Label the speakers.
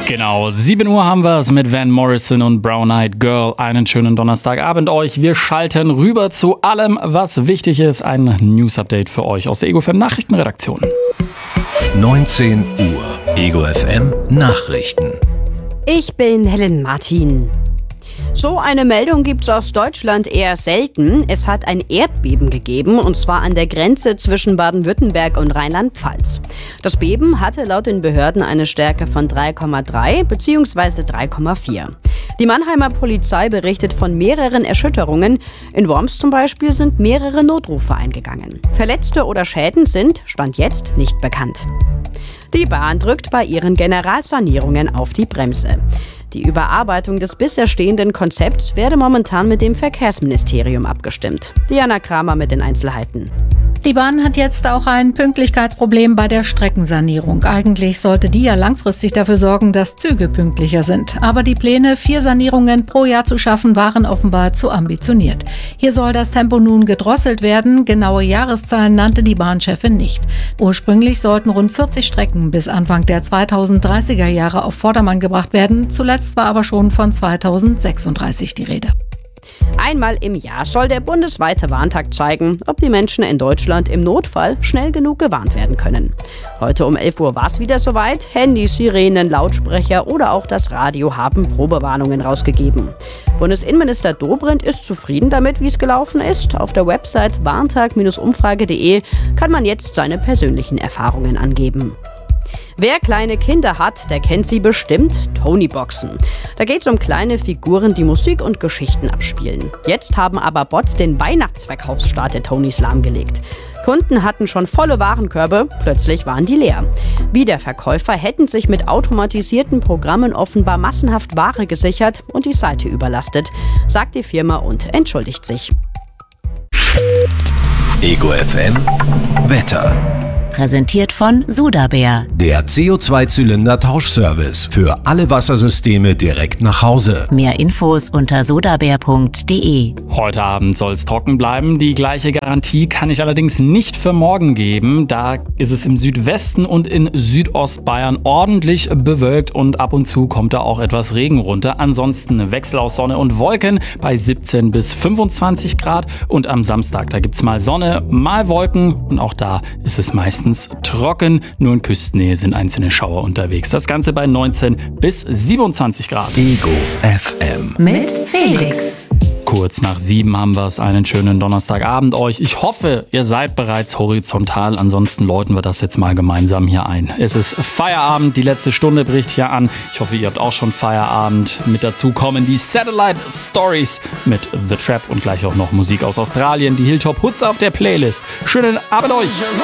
Speaker 1: Genau, 7 Uhr haben wir es mit Van Morrison und Brown Eyed Girl. Einen schönen Donnerstagabend euch. Wir schalten rüber zu allem, was wichtig ist. Ein News-Update für euch aus der Ego FM Nachrichtenredaktion.
Speaker 2: 19 Uhr, Ego FM Nachrichten.
Speaker 3: Ich bin Helen Martin. So eine Meldung gibt's aus Deutschland eher selten. Es hat ein Erdbeben gegeben, und zwar an der Grenze zwischen Baden-Württemberg und Rheinland-Pfalz. Das Beben hatte laut den Behörden eine Stärke von 3,3 bzw. 3,4. Die Mannheimer Polizei berichtet von mehreren Erschütterungen. In Worms zum Beispiel sind mehrere Notrufe eingegangen. Verletzte oder Schäden sind, Stand jetzt, nicht bekannt. Die Bahn drückt bei ihren Generalsanierungen auf die Bremse. Die Überarbeitung des bisher stehenden Konzepts werde momentan mit dem Verkehrsministerium abgestimmt. Diana Kramer mit den Einzelheiten.
Speaker 4: Die Bahn hat jetzt auch ein Pünktlichkeitsproblem bei der Streckensanierung. Eigentlich sollte die ja langfristig dafür sorgen, dass Züge pünktlicher sind. Aber die Pläne, 4 Sanierungen pro Jahr zu schaffen, waren offenbar zu ambitioniert. Hier soll das Tempo nun gedrosselt werden. Genaue Jahreszahlen nannte die Bahnchefin nicht. Ursprünglich sollten rund 40 Strecken bis Anfang der 2030er Jahre auf Vordermann gebracht werden. Zuletzt war aber schon von 2036 die Rede.
Speaker 3: Einmal im Jahr soll der bundesweite Warntag zeigen, ob die Menschen in Deutschland im Notfall schnell genug gewarnt werden können. Heute um 11 Uhr war es wieder soweit. Handys, Sirenen, Lautsprecher oder auch das Radio haben Probewarnungen rausgegeben. Bundesinnenminister Dobrindt ist zufrieden damit, wie es gelaufen ist. Auf der Website warntag-umfrage.de kann man jetzt seine persönlichen Erfahrungen angeben. Wer kleine Kinder hat, der kennt sie bestimmt, Tonyboxen. Da geht es um kleine Figuren, die Musik und Geschichten abspielen. Jetzt haben aber Bots den Weihnachtsverkaufsstart der Tonys lahmgelegt. Kunden hatten schon volle Warenkörbe, plötzlich waren die leer. Wie der Verkäufer hätten sich mit automatisierten Programmen offenbar massenhaft Ware gesichert und die Seite überlastet, sagt die Firma und entschuldigt sich.
Speaker 2: Ego FM Wetter.
Speaker 5: Präsentiert von Sudabär.
Speaker 2: Der CO2-Zylinder-Tauschservice für alle Wassersysteme direkt nach Hause.
Speaker 5: Mehr Infos unter sudabär.de.
Speaker 1: Heute Abend soll es trocken bleiben. Die gleiche Garantie kann ich allerdings nicht für morgen geben. Da ist es im Südwesten und in Südostbayern ordentlich bewölkt und ab und zu kommt da auch etwas Regen runter. Ansonsten Wechsel aus Sonne und Wolken bei 17 bis 25 Grad. Und am Samstag, da gibt es mal Sonne, mal Wolken und auch da ist es meistens trocken. Nur in Küstennähe sind einzelne Schauer unterwegs. Das Ganze bei 19 bis 27 Grad.
Speaker 2: Ego FM.
Speaker 5: Mit Felix.
Speaker 1: Kurz nach 7 haben wir es. Einen schönen Donnerstagabend euch. Ich hoffe, ihr seid bereits horizontal. Ansonsten läuten wir das jetzt mal gemeinsam hier ein. Es ist Feierabend. Die letzte Stunde bricht hier an. Ich hoffe, ihr habt auch schon Feierabend. Mit dazu kommen die Satellite Stories mit The Trap und gleich auch noch Musik aus Australien. Die Hilltop Hoods auf der Playlist. Schönen Abend euch.